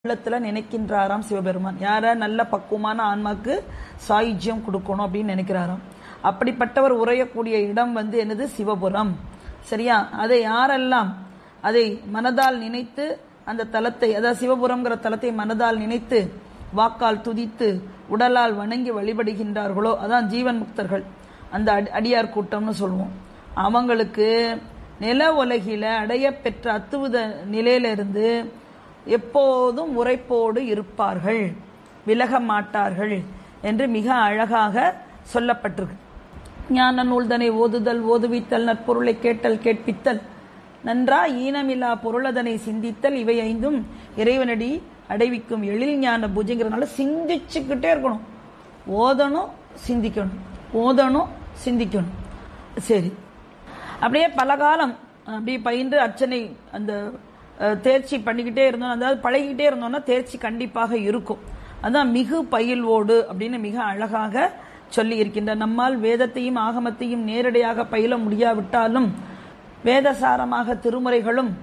உள்ளத்துல நினைக்கின்றாராம் சிவபெருமான். யார? நல்ல பக்குவமான ஆன்மாக்கு சாயுஜ்யம் கொடுக்கணும் அப்படின்னு நினைக்கிறாராம். அப்படிப்பட்டவர் உரையக்கூடிய இடம் என்னது? சிவபுரம். சரியா? அதை யாரெல்லாம் அதை மனதால் நினைத்து அந்த தலத்தை, அதாவது சிவபுரம்ங்கிற தலத்தை மனதால் நினைத்து வாக்கால் துதித்து உடலால் வணங்கி வழிபடுகின்றார்களோ, அதான் ஜீவன் முக்தர்கள், அந்த அடியார் கூட்டம்னு சொல்லுவோம். அவங்களுக்கு நில உலகில அடைய பெற்ற அத்துவித நிலையிலிருந்து எப்போதும் உரைப்போடு இருப்பார்கள், விலக மாட்டார்கள் என்று மிக அழகாக சொல்லப்பட்டிருக்கு. ஞான நூல்தனை ஓதுதல் ஓதுவித்தல் நற்பொருளை கேட்டல் கேட்பித்தல் நன்றா ஈனமில்லா பொருளதனை சிந்தித்தல் இவை ஐந்தும் இறைவனடி அடைவிக்கும் எழில் ஞான பூஜைங்கிறதுனால சிந்திச்சுக்கிட்டே இருக்கணும். ஓதணும், சிந்திக்கணும், ஓதணும், சிந்திக்கணும். சரி, அப்படியே பல காலம் அப்படி பயின்று அர்ச்சனை அந்த தேர்ச்சி பண்ணிக்கிட்டே இருந்தோம், அதாவது பழகிக்கிட்டே இருந்தோம்னா தேர்ச்சி கண்டிப்பாக இருக்கும். அதான் மிகு பயில்வோடு அப்படின்னு மிக அழகாக சொல்லி இருக்கின்ற. நம்மால் வேதத்தையும் ஆகமத்தையும் நேரடியாக பயில முடியாவிட்டாலும் வேதசாரமாக திருமுறைகளும்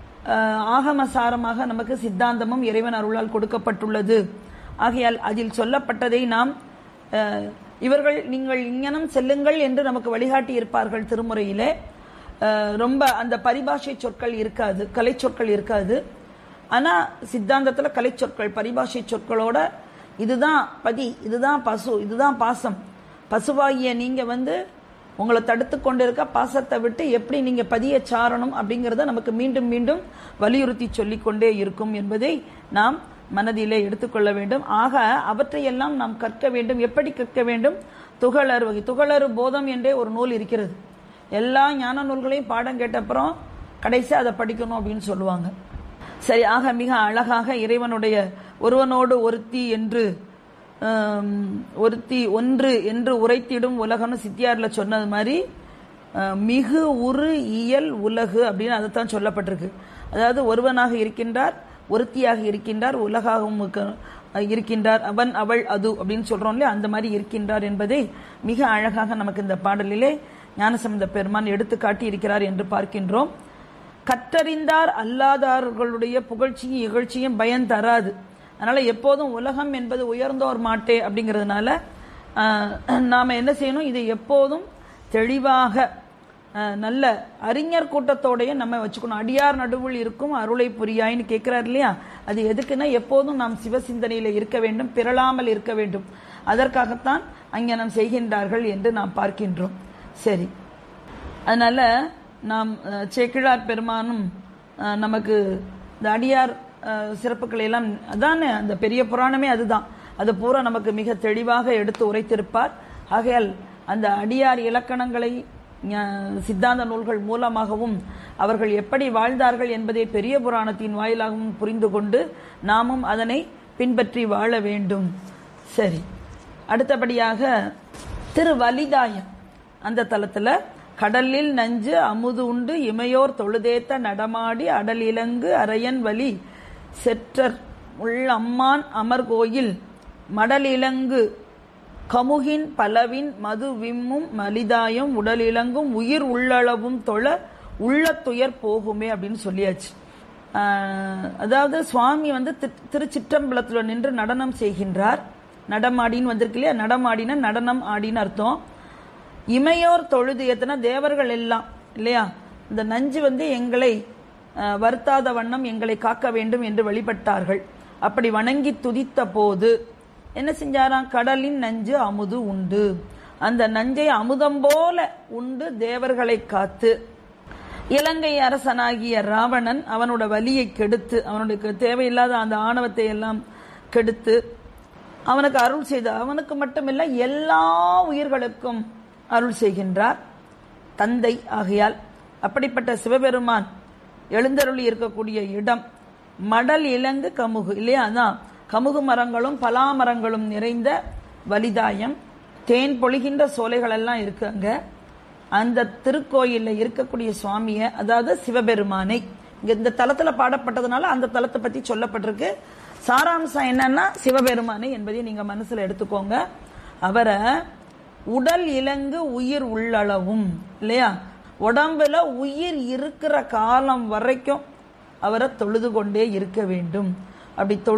ஆகமசாரமாக நமக்கு சித்தாந்தமும் இறைவன் அருளால் கொடுக்கப்பட்டுள்ளது. ஆகையால் அதில் சொல்லப்பட்டதை நாம் இவர்கள் நீங்கள் இங்ஙனம் செல்லுங்கள் என்று நமக்கு வழிகாட்டி இருப்பார்கள். திருமுறையிலே ரொம்ப அந்த பரிபாஷை சொற்கள் இருக்காது, கலை சொற்கள் இருக்காது. ஆனா சித்தாந்தத்துல கலை சொற்கள் பரிபாஷை சொற்களோட இதுதான் பதி, இதுதான் பசு, இதுதான் பாசம், பசுவாகிய நீங்க உங்களை தடுத்து கொண்டிருக்க பாசத்தை விட்டு எப்படி நீங்க பதிய சாரணும் அப்படிங்கறத நமக்கு மீண்டும் மீண்டும் வலியுறுத்தி சொல்லிக்கொண்டே இருக்கும் என்பதை நாம் மனதிலே எடுத்துக்கொள்ள வேண்டும். ஆக அவற்றையெல்லாம் நாம் கற்க வேண்டும். எப்படி கற்க வேண்டும்? துகளறு வகை, துகளறு போதம் என்றே ஒரு நூல் இருக்கிறது. எல்லா ஞான நூல்களையும் பாடம் கேட்ட அப்புறம் கடைசி அதை படிக்கணும் அப்படின்னு சொல்லுவாங்க. சரி, ஆக மிக அழகாக இறைவனுடைய ஒருவனோடு ஒருத்தி என்று ஒருத்தி ஒன்று என்று உரைத்திடும் உலகம்னு சித்தியார்ல சொன்னது மாதிரி மிகு உரு இயல் உலகு அப்படின்னு அதைத்தான் சொல்லப்பட்டிருக்கு. அதாவது ஒருவனாக இருக்கின்றார், ஒருத்தியாக இருக்கின்றார், உலகாகவும் இருக்கின்றார், அவன் அவள் அது அப்படின்னு சொல்றோம் இல்லையா, அந்த மாதிரி இருக்கின்றார் என்பதை மிக அழகாக நமக்கு இந்த பாடலிலே ஞானசம்பந்த பெருமான் எடுத்து காட்டி இருக்கிறார் என்று பார்க்கின்றோம். கற்றறிந்தார் அல்லாதார்களுடைய புகழ்ச்சியும் இகழ்ச்சியும் பயன் தராது. அதனால எப்போதும் உலகம் என்பது உயர்ந்தோர் மாட்டே அப்படிங்கிறதுனால நாம என்ன செய்யணும்? இதை எப்போதும் தெளிவாக நல்ல அறிஞர் கூட்டத்தோடைய நம்ம வச்சுக்கணும். அடியார் நடுவில் இருக்கும் அருளை புரியாயின்னு கேட்கிறார் இல்லையா, அது எதுக்குன்னா எப்போதும் நாம் சிவசிந்தனையில இருக்க வேண்டும், பிறளாமல் இருக்க வேண்டும். அதற்காகத்தான் அங்ஙனம் செய்கின்றார்கள் என்று நாம் பார்க்கின்றோம். சரி, அதனால நாம் சேக்கிழார் பெருமானும் நமக்கு இந்த அடியார் சிறப்புகளை எல்லாம் அதானே அந்த பெரிய புராணமே அதுதான், அது பூரா நமக்கு மிக தெளிவாக எடுத்து உரைத்திருப்பார். ஆகையால் அந்த அடியார் இலக்கணங்களை சித்தாந்த நூல்கள் மூலமாகவும் அவர்கள் எப்படி வாழ்ந்தார்கள் என்பதை பெரிய புராணத்தின் வாயிலாகவும் புரிந்து கொண்டு நாமும் அதனை பின்பற்றி வாழ வேண்டும். சரி, அடுத்தபடியாக திருவலிதாயம் அந்த தலத்துல கடலில் நஞ்சு அமுது உண்டு இமையோர் தொழுதேத்த நடமாடி அடல் இலங்கு அரையன் வலி செற்றர் உள்ளம்மான் அமர்கோயில் மடல் இலங்கு கமுகின் பலவின் மது விம்மும் மலிதாயம் உடல் இலங்கும் உயிர் உள்ளளவும் தொழ உள்ள துயர் போகுமே அப்படின்னு சொல்லியாச்சு. அதாவது சுவாமி திருச்சிற்றம்பலத்துல நின்று நடனம் செய்கின்றார். நடமாடின்னு வந்திருக்கு இல்லையா, நடமாடின நடனம் ஆடின்னு அர்த்தம். இமையோர் தொழுது எத்தனை தேவர்கள் எல்லாம் இல்லையா, இந்த நஞ்சு எங்களை வருத்தாத வண்ணம் எங்களை காக்க வேண்டும் என்று வழிபட்டார்கள். அப்படி வணங்கி துதித்த போது என்ன செஞ்சாராம்? கடலின் நஞ்சு அமுது உண்டு, அந்த நஞ்சை அமுதம் போல உண்டு தேவர்களை காத்து இலங்கை அரசனாகிய ராவணன் அவனோட வலியை கெடுத்து அவனுடைய தேவையில்லாத அந்த ஆணவத்தை எல்லாம் கெடுத்து அவனுக்கு அருள் செய்த, அவனுக்கு மட்டுமில்லை எல்லா உயிர்களுக்கும் அருள் செய்கின்றார் தந்தை. ஆகையால் அப்படிப்பட்ட சிவபெருமான் எழுந்தருளி இருக்கக்கூடிய இடம் மடல் இலங்கு கமுகு இல்லையா, அதான் கமுகு மரங்களும் பலா மரங்களும் நிறைந்த வலிதாயம், தேன் பொழிகின்ற சோலைகள் எல்லாம் இருக்கு அங்க. அந்த திருக்கோயில்ல இருக்கக்கூடிய சுவாமிய, அதாவது சிவபெருமானை இங்க இந்த தலத்துல பாடப்பட்டதுனால அந்த தலத்தை பத்தி சொல்லப்பட்டிருக்கு. சாராம்சம் என்னன்னா சிவபெருமானை என்பதை நீங்க மனசுல எடுத்துக்கோங்க. அவரை உடல் இலங்கு உயிர் உள்ளளவும் இல்லையா, உடம்புல உயிர் இருக்கிற காலம் வரைக்கும் அவரை தொழுது கொண்டே இருக்க வேண்டும். அப்படி